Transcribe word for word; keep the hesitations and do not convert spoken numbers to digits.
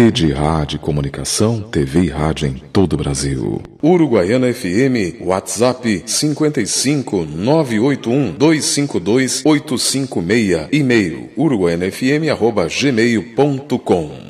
Rede Rádio Comunicação, T V e rádio em todo o Brasil. Uruguaiana F M, WhatsApp cinco cinco nove oito um dois cinco dois oito cinco seis, e-mail uruguaianafm arroba gmail ponto com.